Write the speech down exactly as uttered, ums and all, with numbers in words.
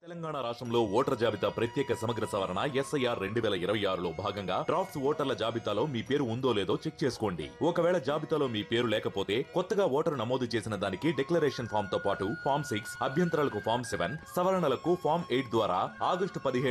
తెలంగాణ రాష్ట్రంలో ఓటర్ జాబితా ప్రత్యేక సమగ్ర సవరణ ఎస్ఐఆర్ రెండు వేల ఇరవై ఆరులో భాగంగా డ్రాఫ్ట్స్ ఓటర్ల జాబితాలో మీ పేరు ఉందో లేదో చెక్ చేసుకోండి. ఒకవేళ జాబితాలో మీ పేరు లేకపోతే కొత్తగా ఓటరు నమోదు చేసిన దానికి డిక్లరేషన్ ఫామ్ తో పాటు ఫామ్ సిక్స్ అభ్యంతరాలకు ఫామ్ సెవెన్ సవరణలకు ఫామ్ ఎయిట్ ద్వారా ఆగస్టు పదిహేడు